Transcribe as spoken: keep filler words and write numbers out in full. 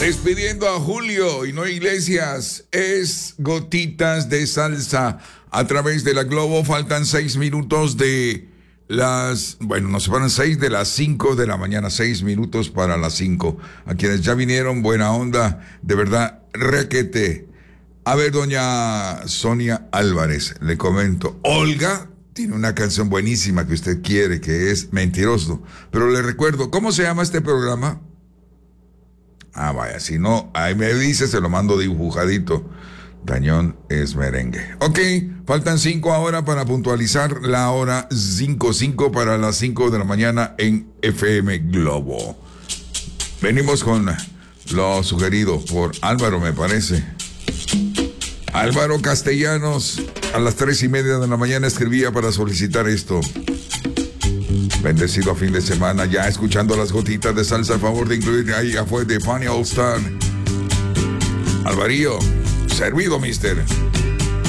Despidiendo a Julio y no Iglesias, es Gotitas de Salsa a través de la Globo. Faltan seis minutos de las, bueno, nos separan seis de las cinco de la mañana, seis minutos para las cinco. A quienes ya vinieron, buena onda, de verdad, requete. A ver, doña Sonia Álvarez, le comento, Olga tiene una canción buenísima que usted quiere, que es Mentiroso, pero le recuerdo, ¿cómo se llama este programa? Ah, vaya, si no, ahí me dice, se lo mando dibujadito. Dañón es merengue. Ok, faltan cinco ahora para puntualizar la hora cinco, cinco para las cinco de la mañana en F M Globo. Venimos con lo sugerido por Álvaro, me parece. Álvaro Castellanos, a las tres y media de la mañana escribía para solicitar esto. Bendecido fin de semana, ya escuchando las gotitas de salsa, a favor de incluir ahí, ya fue de Funny All Star. Alvarillo, servido, mister.